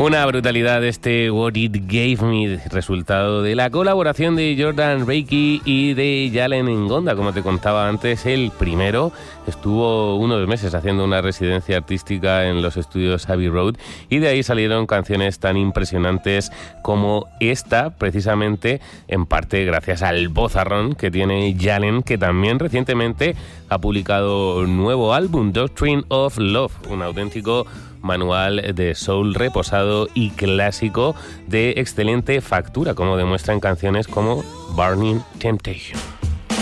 Una brutalidad este What It Gave Me, resultado de la colaboración de Jordan Rakey y de Jalen Ngonda. Como te contaba antes, el primero estuvo unos meses haciendo una residencia artística en los estudios Abbey Road y de ahí salieron canciones tan impresionantes como esta, precisamente en parte gracias al vozarrón que tiene Jalen, que también recientemente ha publicado un nuevo álbum, Doctrine of Love, un auténtico manual de soul reposado y clásico de excelente factura, como demuestran canciones como Burning Temptation.